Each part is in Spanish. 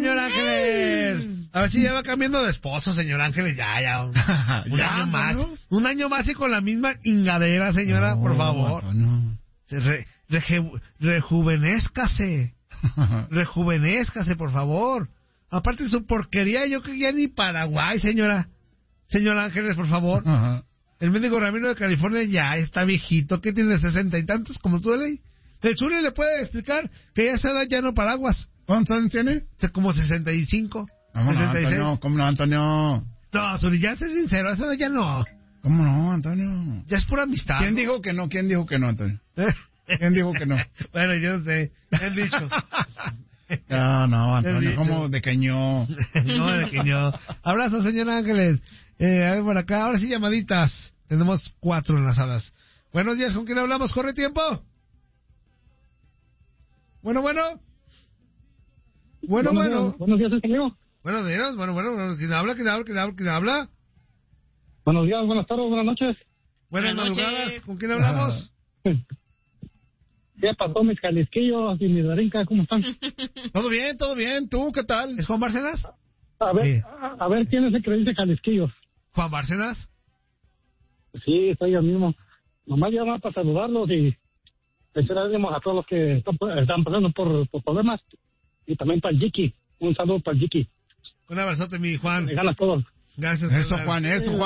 señor Ángeles. A ver si ya va cambiando de esposo, señor Ángeles. Ya. Un año más. ¿No? Un año más y con la misma ingadera, señora, por favor. No. Rejuvenézcase. Rejuvenézcase, por favor. Aparte de su porquería, yo que ya ni Paraguay, señora. Señor Ángeles, por favor. El médico Ramiro de California ya está viejito. ¿Qué tiene, 60 y tantos, como tú, Ley? El Zuli le puede explicar que ya esa edad ya no paraguas. ¿Cuántos años tiene? Como 65. Vamos, 66. Antonio, ¿cómo no, Antonio? No, Zuli, ya sé sincero, esa edad ya no. ¿Cómo no, Antonio? Ya es pura amistad. ¿Quién dijo que no? ¿Quién dijo que no, Antonio? ¿Quién dijo que no? Bueno, yo no sé. Han dicho. No, Antonio, ¿cómo de queñó? No, de queñó. Abrazo, señor Ángeles. A ver por acá, ahora sí lladitas. Tenemos 4 enlazadas. Buenos días, ¿con quién hablamos? ¿Corre tiempo? Bueno. Buenos días, ingeniero. Buenos días, bueno. ¿Quién habla? Buenos días, buenas tardes, buenas noches. Buenas madrugadas, ¿con quién hablamos? ¿Qué pasó, mis jalisquillos y mis darinca? ¿Cómo están? Todo bien. ¿Tú qué tal? ¿Es Juan Bárcenas? A ver, ¿quién es el que dice jalisquillos? ¿Juan Bárcenas? Sí, soy yo mismo. Nomás llama para saludarlos y echar ánimos a todos los que están pasando por problemas. Y también para el Jiki. Un saludo para el Jiki. Un abrazote, mi Juan. Me ganas todos. Gracias. Eso, Juan.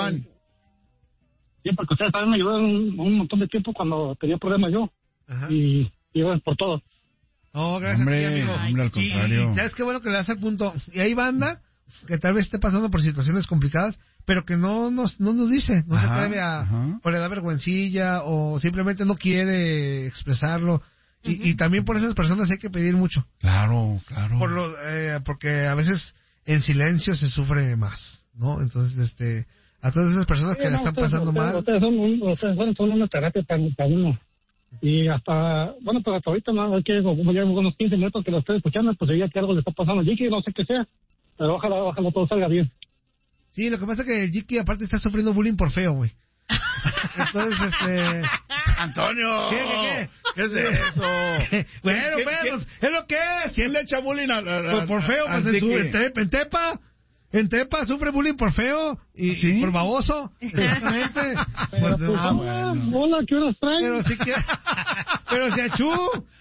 Sí, porque ustedes también me ayudaron un montón de tiempo cuando tenía problemas yo. Ajá. Y bueno, por todo. Oh, gracias, amigo. Hombre, al contrario. Y sabes qué bueno que le das el punto. Y hay banda que tal vez esté pasando por situaciones complicadas, pero que no nos dice, no se atreve o le da vergüencilla, o simplemente no quiere expresarlo. Y también por esas personas hay que pedir mucho. Claro. Porque a veces en silencio se sufre más, ¿no? Entonces, a todas esas personas que le están pasando mal. Ustedes son una terapia para uno. Y hasta ahorita, ¿no? Es que como ya unos 15 minutos que lo estoy escuchando, pues ya que algo le está pasando a Jiki, no sé qué sea, pero ojalá todo salga bien. Sí, lo que pasa es que Jiki aparte está sufriendo bullying por feo, güey. Entonces, Antonio, ¿Qué es eso? Bueno, pues, es lo que es. ¿Quién le echa bullying por feo? Pues en Tepa sufre bullying por feo y por baboso. Exactamente. Hola, ¿qué horas traen? Pero si achú.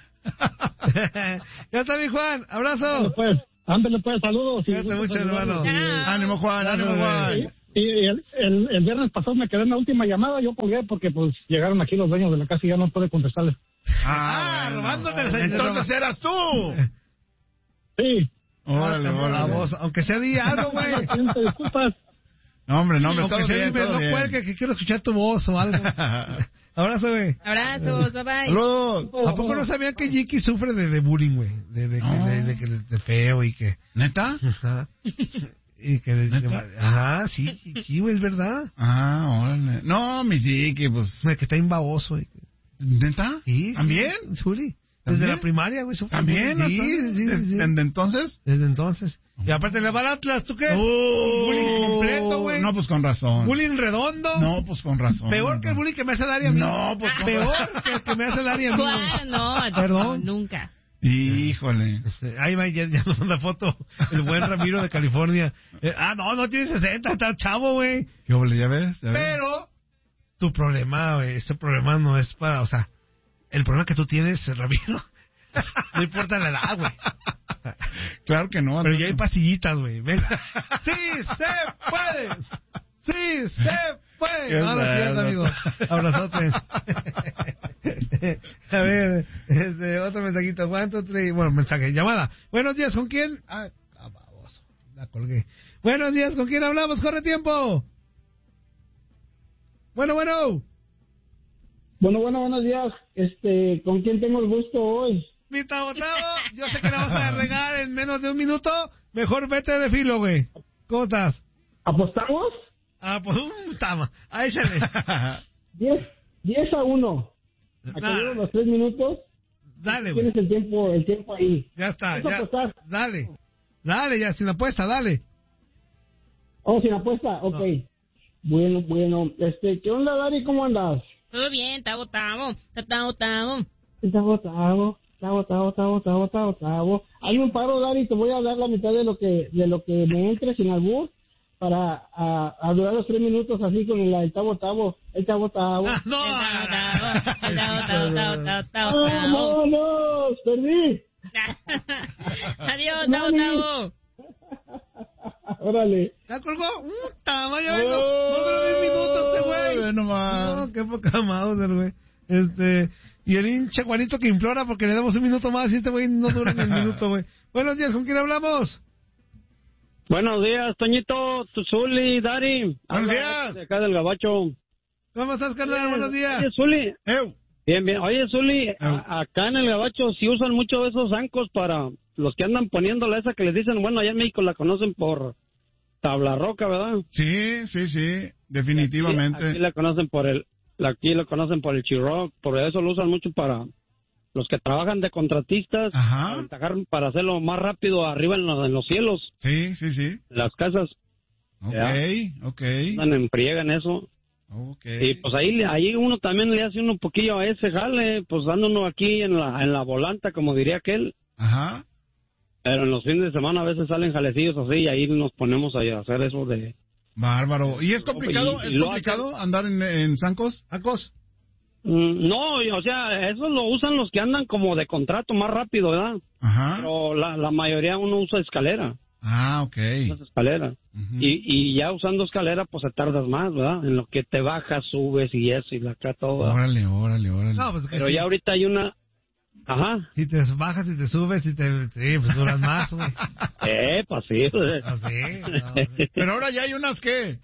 Ya está, mi Juan. Abrazo. Ándale pues, saludos. Cuídate mucho, hermano. Ánimo, Juan. Y el viernes pasado me quedé en la última llamada, yo colgué porque pues llegaron aquí los dueños de la casa y ya no pude contestarles. Robándome el señor. Entonces eras tú. Sí. Órale. Voz, aunque sea algo, güey. Disculpas. No, hombre, aunque sea no cuelgue, que quiero escuchar tu voz o algo. Abrazo, güey. Abrazos, bye bye. ¿A poco no sabían que Jiki sufre de bullying, güey? De feo y que... ¿Neta? Ajá. Y que sí, güey, es verdad. Órale. No, mi Jiki, pues... Que está bien baboso. ¿Neta? Sí. ¿También? Juli. Desde la primaria, güey. ¿También? Sí. ¿Desde entonces? Desde entonces. Y aparte le va al Atlas, ¿tú qué? Bullying completo, güey. No, pues con razón. Bullying redondo. No, pues con razón. Peor que el bullying que me hace Daria a mí. No, pues con peor que el que me hace Daria a mí. No, perdón. Nunca. Híjole. Ahí va, ya nos manda foto el buen Ramiro de California. No tiene 60, está chavo, güey. ¿Qué ole, ya ves? Pero tu problema, güey, ese problema no es para, o sea, el problema que tú tienes, Ramiro, no importa la edad, güey. Claro que no. Pero ya hay pastillitas, güey. Venga. ¡Sí se puede! ¡Sí se puede! No, es cierto, amigo. Abrazote. A ver, otro mensajito. Bueno, mensaje, llamada. Buenos días, ¿con quién? Baboso. La colgué. Buenos días, ¿con quién hablamos? ¡Corre tiempo! Bueno. Buenos días. ¿Con quién tengo el gusto hoy? Mi Tavo, yo sé que la vas a regar en menos de un minuto. Mejor vete de filo, güey. ¿Cómo estás? ¿Apostamos? Pues tama. Ahí sale. 10-1. Acabamos los 3 minutos. Dale, güey. Tienes el tiempo ahí. Ya está. Ya. Dale, ya, sin apuesta, dale. Sin apuesta, ok. No. Bueno. ¿Qué onda, Dari? ¿Cómo andas? Todo bien, estamos. Estamos. Tavo. Hay un paro, Dari, te voy a dar la mitad de lo que me entre sin albur para a durar los 3 minutos así con el Tavo. El Tavo. ¡Vámonos! ¡Perdí! Adiós, Tavo. Órale. ¿Ya colgó? Ya vengo. No duró 10 minutos este güey. No, qué poca Mauser, güey. Y el hincha Juanito que implora porque le damos un minuto más y este güey no dura ni un minuto, güey. Buenos días, ¿con quién hablamos? Buenos días, Toñito, Zuli, Dari. Buenos días. De acá del Gabacho. ¿Cómo estás, carnal? Buenos días. Oye, Zuli. Bien. Oye, Zuli, acá en el Gabacho sí usan mucho esos zancos para los que andan poniéndola esa que les dicen, bueno, allá en México la conocen por tabla roca, ¿verdad? Sí, definitivamente. Aquí la conocen por el Chiroc, por eso lo usan mucho para los que trabajan de contratistas, para hacerlo más rápido arriba en los cielos. Sí. Las casas. Ok. Andan en friega en eso. Okay. Y pues ahí uno también le hace un poquillo a ese jale, pues dando uno aquí en la volanta, como diría aquel. Ajá. Pero en los fines de semana a veces salen jalecillos así y ahí nos ponemos a hacer eso de... Bárbaro. ¿Y es complicado, andar en zancos? ¿Zancos? No, o sea, eso lo usan los que andan como de contrato más rápido, ¿verdad? Ajá. Pero la mayoría uno usa escalera. Ok. Usa escalera. Y ya usando escalera, pues se tardas más, ¿verdad? En lo que te bajas, subes y eso, y acá todo. Órale. No, pues pero ya ahorita hay una... Ajá. Si te bajas, si te subes, sí, pues duras más, güey. Pues sí. Pero ahora ya hay unas que...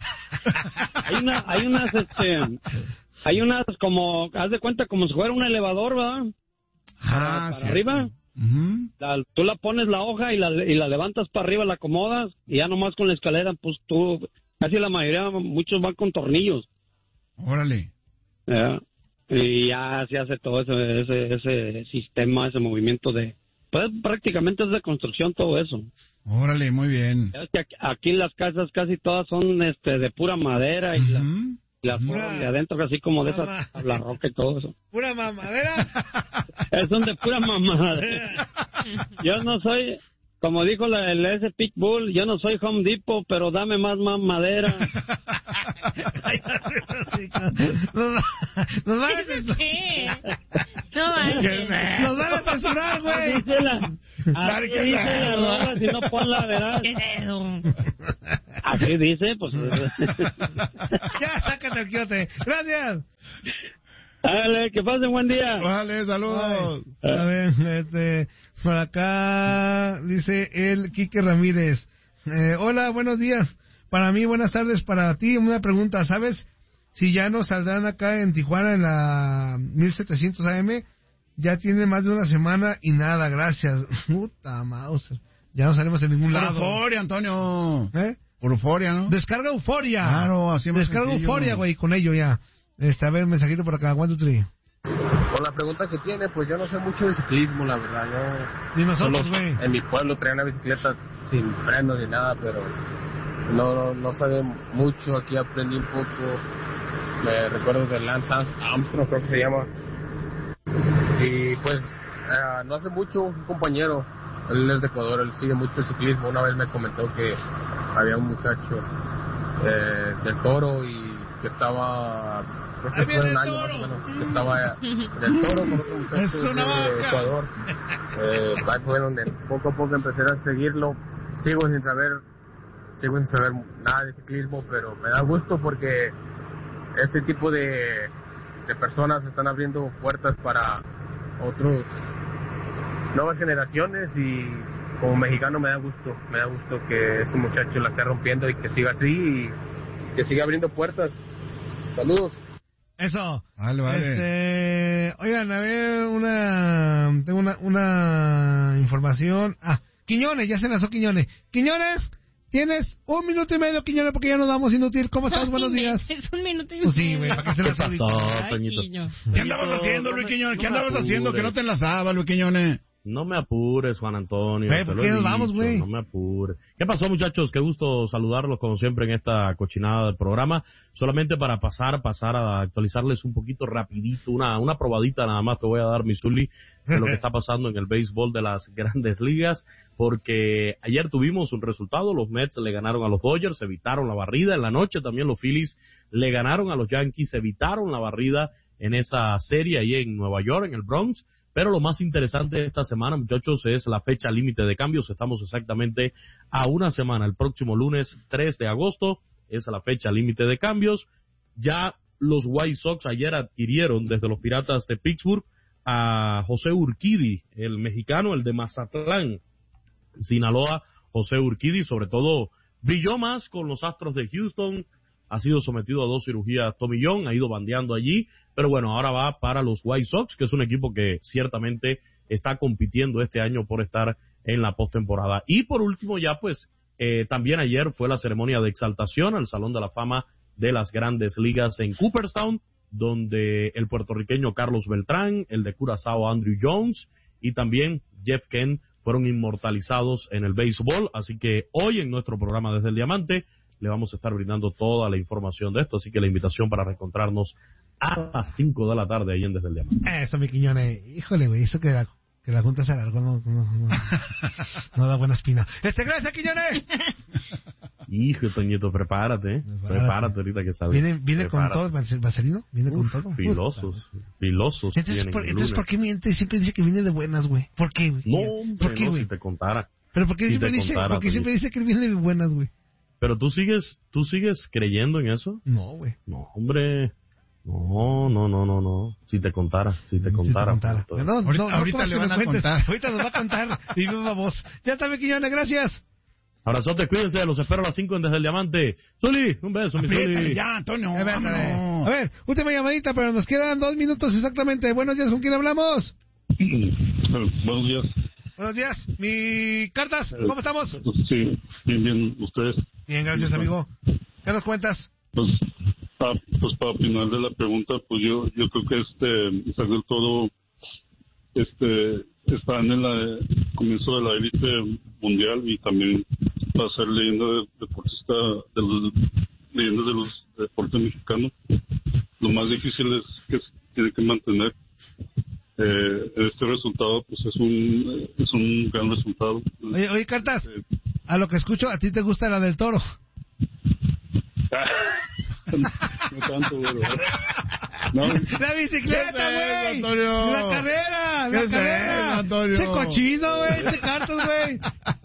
Hay unas como, haz de cuenta como si fuera un elevador, ¿verdad? Para arriba. Tú la pones la hoja y la levantas para arriba, la acomodas y ya nomás con la escalera, pues tú, casi la mayoría, muchos van con tornillos. Órale. Y ya se hace todo ese sistema, ese movimiento pues prácticamente es de construcción todo eso. Órale, muy bien. Aquí las casas casi todas son de pura madera y las de adentro así como de esas tabla roca y todo eso. ¿Pura mamadera? Son de pura mamadera. Yo no soy, como dijo ese Pitbull, yo no soy Home Depot, pero dame más madera. Nos van a censurar. Nos van a censurar, güey. Así dice la rola, si no pon la verdad. Así dice, pues. Ya, sácate el quiote. Gracias. Dale, que pasen buen día. Vale, saludos. A ver, por acá dice el Quique Ramírez. Hola, buenos días. Para mí, buenas tardes. Para ti, una pregunta. ¿Sabes si ya nos saldrán acá en Tijuana en la 1700 AM? Ya tiene más de una semana y nada, gracias. Puta Mauser. Ya no salimos en ningún lado. Por Euforia, Antonio. Por Euforia, ¿no? Descarga Euforia. Claro, así es. Descarga Euforia, güey, con ello ya. A ver, mensajito por acá. 1, 2, 3. Con la pregunta que tiene, pues yo no sé mucho de ciclismo, la verdad. Ni nosotros, güey. En mi pueblo traía una bicicleta sin frenos ni nada, pero no sabe mucho. Aquí aprendí un poco. Me recuerdo de Lance Armstrong, creo que se llama. Y pues no hace mucho un compañero, él es de Ecuador, él sigue mucho el ciclismo. Una vez me comentó que había un muchacho del Toro y que estaba, creo que fue un año más o menos, que estaba del Toro con otro muchacho de Ecuador. Ahí fue donde poco a poco empecé a seguirlo. Sigo sin saber nada de ciclismo, pero me da gusto porque ese tipo de personas están abriendo puertas para nuevas generaciones, y como mexicano me da gusto que este muchacho la esté rompiendo y que siga así y que siga abriendo puertas. Saludos. Eso. Vale. Oigan, a ver, tengo una información. Quiñones, ya se enlazó Quiñones. Quiñones, tienes 1 minuto y medio, Quiñones, porque ya nos vamos inútil. ¿Cómo estás? Buenos días. Es 1 minuto y medio. Pues sí, güey, ¿para qué se pasó, Toñito? ¿Qué andabas haciendo, Luis Quiñones? ¿Qué andabas haciendo? Que no te enlazaba, Luis Quiñones. No me apures, Juan Antonio. ¿Por qué nos vamos, güey? No me apures. ¿Qué pasó, muchachos? Qué gusto saludarlos, como siempre, en esta cochinada del programa. Solamente para pasar a actualizarles un poquito rapidito, una probadita nada más te voy a dar, mi Zuli, de lo que está pasando en el béisbol de las Grandes Ligas, porque ayer tuvimos un resultado. Los Mets le ganaron a los Dodgers, evitaron la barrida. En la noche también los Phillies le ganaron a los Yankees, evitaron la barrida en esa serie ahí en Nueva York, en el Bronx. Pero lo más interesante de esta semana, muchachos, es la fecha límite de cambios. Estamos exactamente a una semana. El próximo lunes 3 de agosto es la fecha límite de cambios. Ya los White Sox ayer adquirieron desde los Piratas de Pittsburgh a José Urquidy, el mexicano, el de Mazatlán, Sinaloa. José Urquidy, sobre todo, brilló más con los Astros de Houston. Ha sido sometido a 2 cirugías Tommy John, ha ido bandeando allí, pero bueno, ahora va para los White Sox, que es un equipo que ciertamente está compitiendo este año por estar en la postemporada. Y por último ya pues, también ayer fue la ceremonia de exaltación al Salón de la Fama de las Grandes Ligas en Cooperstown, donde el puertorriqueño Carlos Beltrán, el de Curazao Andrew Jones y también Jeff Kent fueron inmortalizados en el béisbol. Así que hoy en nuestro programa Desde el Diamante le vamos a estar brindando toda la información de esto, así que la invitación para reencontrarnos a las 5 de la tarde ahí en Desde el Diamante. Eso, mi Quiñones. Híjole, güey, eso que la junta se alargó no da buena espina. Gracias, Quiñones. Hijo, Toñito, prepárate ahorita que salga. Viene con todo, Marcelino, viene con todo. Filosos. Entonces, ¿por qué miente? Siempre dice que viene de buenas, güey. ¿Por qué, güey? No, ¿por qué, güey? Si te contara. Pero ¿por qué siempre dice que viene de buenas, güey? ¿Pero tú sigues creyendo en eso? No, güey. No, hombre. No. Si te contara. Ahorita le van a contar. Ahorita nos va a contar. Y viva voz. Ya está, mi Quiñones, gracias. Abrazote, cuídense, los espero a las 5 en Desde el Diamante. Zuli, un beso, mi Zuli. Ya, Antonio. A ver, última llamadita, pero nos quedan 2 minutos exactamente. Buenos días, ¿con quién hablamos? Buenos días. Buenos días, mi Cartas, ¿cómo estamos? Sí, bien, ¿ustedes? Bien, gracias, amigo. ¿Qué nos cuentas? Pues para opinar de la pregunta, pues yo creo que Isaac del Toro está en el comienzo de la élite mundial y también va a ser leyenda deportista leyenda de los deportes mexicanos. Lo más difícil es que se tiene que mantener. Este resultado pues es un gran resultado. Oye, Cartas, a lo que escucho, a ti te gusta la del Toro. No tanto, güey. No. La bicicleta, güey. La carrera. Antonio? Che cochino, güey. Che Cartas, güey.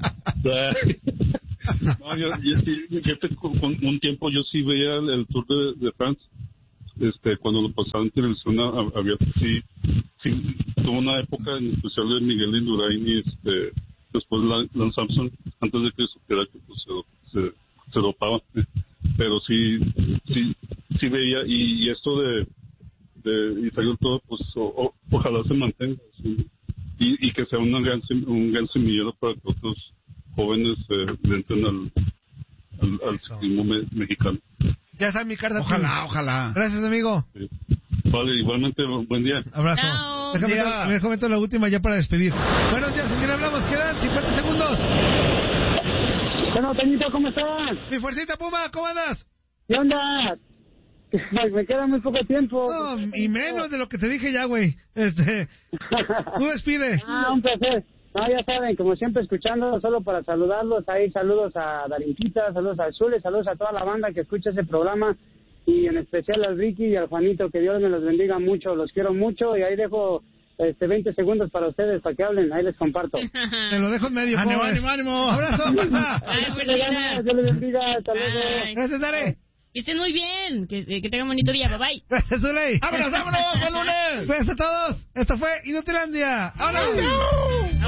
No, yo un tiempo yo sí veía el Tour de France. Cuando lo pasaban en televisión había sí tuvo una época en especial de Miguel Indurain y después Lance Armstrong, antes de que supiera que pues, se dopaba, pero sí veía, y esto de Isaac todo pues ojalá se mantenga, ¿sí? y que sea un gran semillero para que otros jóvenes entren al ciclismo mexicano. Ya está mi carta. Ojalá. Gracias, amigo. Sí. Vale, igualmente, buen día. Abrazo. Déjame comentar la última ya para despedir. Buenos días, ¿con quién hablamos? Quedan 50 segundos. Bueno, Toñito, ¿cómo estás? Mi fuercita Puma, ¿cómo andas? ¿Qué onda? Me queda muy poco tiempo. No, y menos de lo que te dije ya, güey. Tú despide. Un placer. No, ya saben, como siempre escuchando, solo para saludarlos, ahí saludos a Darinquita, saludos a Zule, saludos a toda la banda que escucha ese programa, y en especial al Ricky y al Juanito, que Dios me los bendiga mucho, los quiero mucho, y ahí dejo 20 segundos para ustedes, para que hablen, ahí les comparto. Te lo dejo en medio. ¡Ánimo! ¡Abrazo, fuerza! Dios les bendiga, hasta luego. Gracias, Dare. Que estén muy bien, que tengan bonito día, bye bye. Gracias, Zuley. ¡Vámonos, el lunes! Gracias a todos. Esto fue Inutilandia. ¡Vámonos!